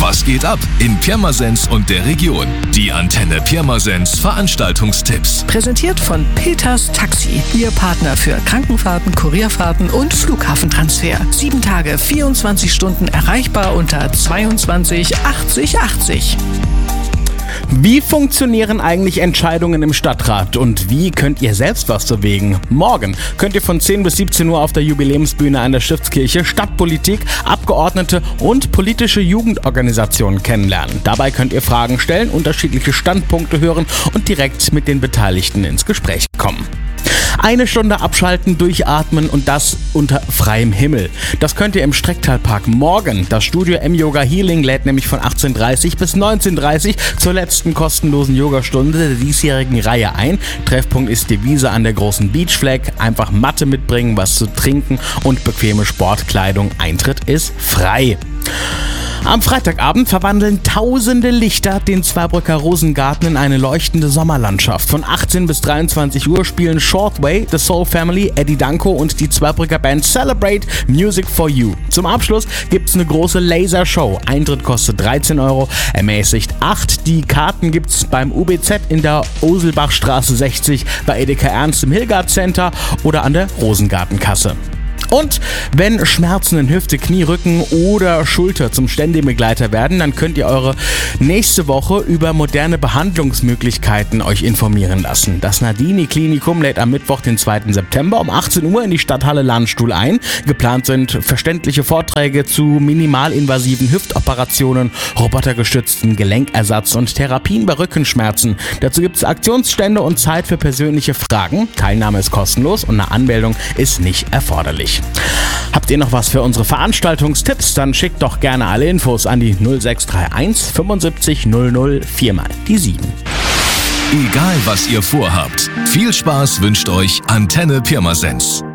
Was geht ab in Pirmasens und der Region? Die Antenne Pirmasens Veranstaltungstipps. Präsentiert von Peters Taxi. Ihr Partner für Krankenfahrten, Kurierfahrten und Flughafentransfer. 7 Tage, 24 Stunden erreichbar unter 22 80 80. Wie funktionieren eigentlich Entscheidungen im Stadtrat und wie könnt ihr selbst was bewegen? Morgen könnt ihr von 10 bis 17 Uhr auf der Jubiläumsbühne an der Stiftskirche Stadtpolitik, Abgeordnete und politische Jugendorganisationen kennenlernen. Dabei könnt ihr Fragen stellen, unterschiedliche Standpunkte hören und direkt mit den Beteiligten ins Gespräch kommen. 1 Stunde abschalten, durchatmen und das unter freiem Himmel. Das könnt ihr im Strecktalpark morgen. Das Studio M-Yoga Healing lädt nämlich von 18:30 bis 19:30 zur letzten kostenlosen Yogastunde der diesjährigen Reihe ein. Treffpunkt ist die Wiese an der großen Beachflag. Einfach Matte mitbringen, was zu trinken und bequeme Sportkleidung. Eintritt ist frei. Am Freitagabend verwandeln tausende Lichter den Zweibrücker Rosengarten in eine leuchtende Sommerlandschaft. Von 18 bis 23 Uhr spielen Shortway, The Soul Family, Eddie Danko und die Zweibrücker Band Celebrate Music for You. Zum Abschluss gibt's eine große Lasershow. Eintritt kostet 13 €, ermäßigt 8. Die Karten gibt's beim UBZ in der Oselbachstraße 60, bei Edeka Ernst im Hilgard Center oder an der Rosengartenkasse. Und wenn Schmerzen in Hüfte, Knie, Rücken oder Schulter zum ständigen Begleiter werden, dann könnt ihr eure nächste Woche über moderne Behandlungsmöglichkeiten euch informieren lassen. Das Nardini Klinikum lädt am Mittwoch, den 2. September um 18 Uhr in die Stadthalle Landstuhl ein. Geplant sind verständliche Vorträge zu minimalinvasiven Hüftoperationen, robotergestützten Gelenkersatz und Therapien bei Rückenschmerzen. Dazu gibt es Aktionsstände und Zeit für persönliche Fragen. Teilnahme ist kostenlos und eine Anmeldung ist nicht erforderlich. Habt ihr noch was für unsere Veranstaltungstipps? Dann schickt doch gerne alle Infos an die 0631 75 00 4x7. Egal was ihr vorhabt, viel Spaß wünscht euch Antenne Pirmasens.